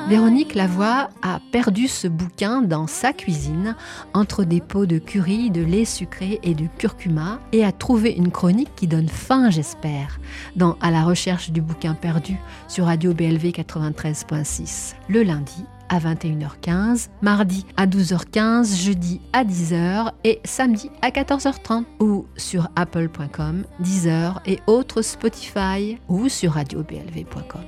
Véronique Lavoie a perdu ce bouquin dans sa cuisine, entre des pots de curry, de lait sucré et de curcuma, et a trouvé une chronique qui donne faim, j'espère, dans À la recherche du bouquin perdu sur Radio BLV 93.6, le lundi à 21h15, mardi à 12h15, jeudi à 10h et samedi à 14h30, ou sur apple.com, Deezer et autres Spotify, ou sur radioblv.com.